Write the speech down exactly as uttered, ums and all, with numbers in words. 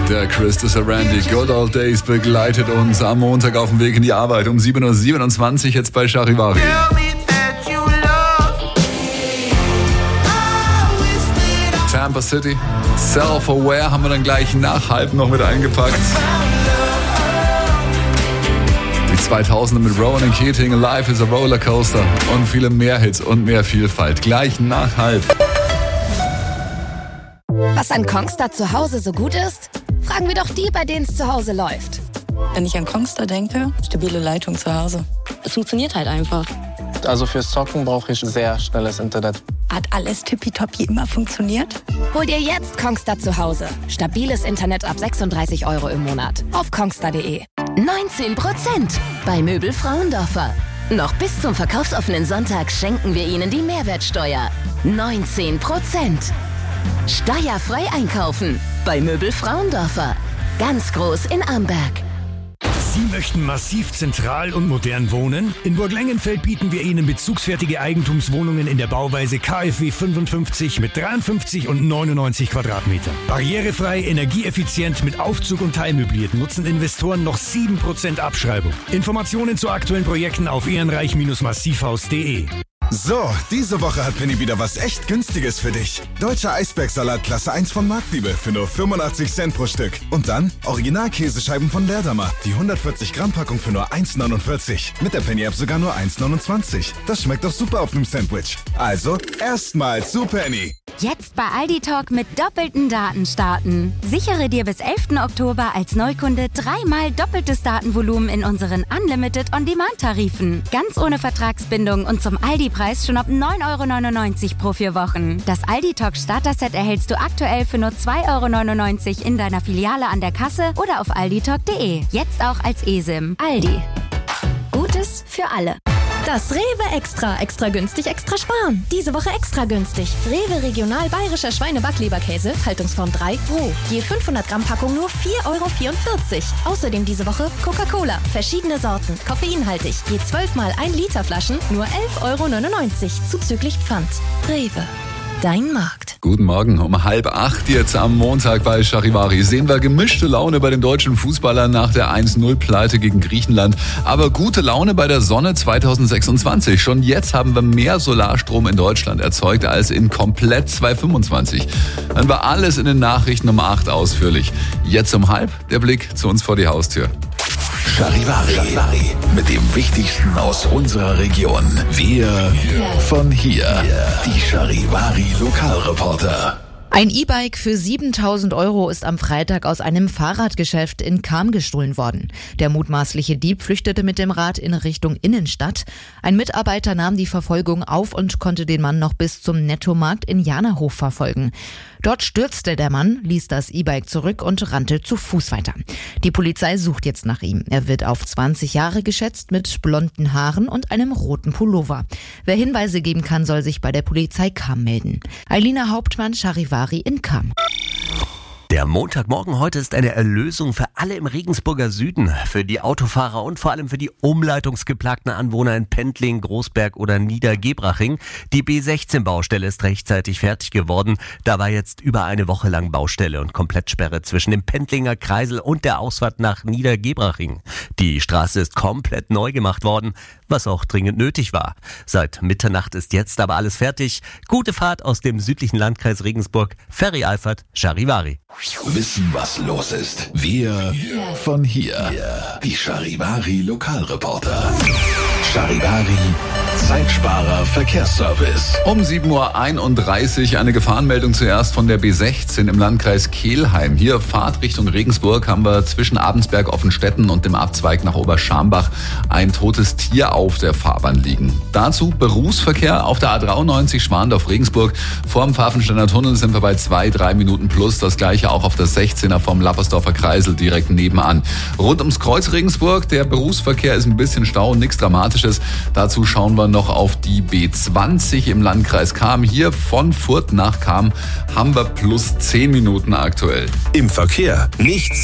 Der Christopher Randy, Good Old Days, begleitet uns am Montag auf dem Weg in die Arbeit um sieben Uhr siebenundzwanzig jetzt bei Charivari. Tampa City, Self-Aware haben wir dann gleich nach halb noch mit eingepackt. Die zweitausender mit Rowan and Keating, Life is a Rollercoaster und viele mehr Hits und mehr Vielfalt. Gleich nach halb. Was an Kongstar zu Hause so gut ist? Fragen wir doch die, bei denen es zu Hause läuft. Wenn ich an Kongstar denke, stabile Leitung zu Hause. Es funktioniert halt einfach. Also fürs Zocken brauche ich sehr schnelles Internet. Hat alles tippitoppi immer funktioniert? Hol dir jetzt Kongstar zu Hause. Stabiles Internet ab sechsunddreißig Euro im Monat. Auf kongstar punkt de. neunzehn Prozent bei Möbel Frauendorfer. Noch bis zum verkaufsoffenen Sonntag schenken wir Ihnen die Mehrwertsteuer. neunzehn Prozent. Steuerfrei einkaufen bei Möbel Frauendorfer. Ganz groß in Amberg. Sie möchten massiv zentral und modern wohnen? In Burglengenfeld bieten wir Ihnen bezugsfertige Eigentumswohnungen in der Bauweise K f W fünfundfünfzig mit dreiundfünfzig und neunundneunzig Quadratmetern. Barrierefrei, energieeffizient, mit Aufzug und teilmöbliert nutzen Investoren noch sieben Prozent Abschreibung. Informationen zu aktuellen Projekten auf ehrenreich Massivhaus punkt de. So, diese Woche hat Penny wieder was echt Günstiges für dich. Deutscher Eisbergsalat Klasse eins von Marktliebe für nur fünfundachtzig Cent pro Stück. Und dann Original-Käsescheiben von Leerdammer. Die hundertvierzig Gramm Packung für nur eins neunundvierzig. Mit der Penny-App sogar nur eins neunundzwanzig. Das schmeckt doch super auf einem Sandwich. Also, erstmal zu Penny. Jetzt bei Aldi Talk mit doppelten Daten starten. Sichere dir bis elften Oktober als Neukunde dreimal doppeltes Datenvolumen in unseren Unlimited On-Demand-Tarifen. Ganz ohne Vertragsbindung und zum Aldi-Preis schon ab neun Euro neunundneunzig pro vier Wochen. Das Aldi Talk Starter-Set erhältst du aktuell für nur zwei Euro neunundneunzig in deiner Filiale an der Kasse oder auf aldi talk punkt de. Jetzt auch als eSIM. Aldi. Gutes für alle. Das Rewe Extra. Extra günstig, extra sparen. Diese Woche extra günstig. Rewe Regional Bayerischer Schweine-Backleberkäse, Haltungsform drei, roh. Je fünfhundert Gramm Packung nur vier Euro vierundvierzig. Außerdem diese Woche Coca-Cola. Verschiedene Sorten. Koffeinhaltig. Je zwölf mal ein Liter Flaschen nur elf Euro neunundneunzig. Zuzüglich Pfand. Rewe. Dein Markt. Guten Morgen, um halb acht jetzt am Montag bei Charivari sehen wir gemischte Laune bei den deutschen Fußballern nach der eins null Pleite gegen Griechenland. Aber gute Laune bei der Sonne zweitausendsechsundzwanzig. Schon jetzt haben wir mehr Solarstrom in Deutschland erzeugt als in komplett zweitausendfünfundzwanzig. Dann war alles in den Nachrichten um acht ausführlich. Jetzt um halb der Blick zu uns vor die Haustür. Charivari, Charivari mit dem Wichtigsten aus unserer Region. Wir von hier. Die Charivari Lokalreporter. Ein E-Bike für siebentausend Euro ist am Freitag aus einem Fahrradgeschäft in Cham gestohlen worden. Der mutmaßliche Dieb flüchtete mit dem Rad in Richtung Innenstadt. Ein Mitarbeiter nahm die Verfolgung auf und konnte den Mann noch bis zum Nettomarkt in Janahof verfolgen. Dort stürzte der Mann, ließ das E-Bike zurück und rannte zu Fuß weiter. Die Polizei sucht jetzt nach ihm. Er wird auf zwanzig Jahre geschätzt mit blonden Haaren und einem roten Pullover. Wer Hinweise geben kann, soll sich bei der Polizei Cham melden. Eilina Hauptmann, Charivari in Cham. Der Montagmorgen heute ist eine Erlösung für alle im Regensburger Süden, für die Autofahrer und vor allem für die umleitungsgeplagten Anwohner in Pendling, Großberg oder Niedergebraching. Die B sechzehn Baustelle ist rechtzeitig fertig geworden. Da war jetzt über eine Woche lang Baustelle und Komplettsperre zwischen dem Pendlinger Kreisel und der Ausfahrt nach Niedergebraching. Die Straße ist komplett neu gemacht worden, was auch dringend nötig war. Seit Mitternacht ist jetzt aber alles fertig. Gute Fahrt aus dem südlichen Landkreis Regensburg. Ferry Alfert, Charivari. Wissen, was los ist. Wir von hier. Die Charivari Lokalreporter. Charivari Zeitsparer Verkehrsservice. Um sieben Uhr einunddreißig eine Gefahrenmeldung zuerst von der B sechzehn im Landkreis Kelheim. Hier Fahrt Richtung Regensburg haben wir zwischen Abensberg, Offenstetten und dem Abzweig nach Oberscharmbach ein totes Tier auf der Fahrbahn liegen. Dazu Berufsverkehr auf der A dreiundneunzig Schwandorf-Regensburg. Vor dem Pfaffensteiner Tunnel sind wir bei zwei, drei Minuten plus. Das gleiche auch auf der sechzehner vom Lappersdorfer Kreisel direkt nebenan. Rund ums Kreuz Regensburg, der Berufsverkehr ist ein bisschen Stau, nichts Dramatisches. Dazu schauen wir noch auf die B zwanzig im Landkreis Cham. Hier von Furth nach Cham haben wir plus zehn Minuten aktuell. Im Verkehr nichts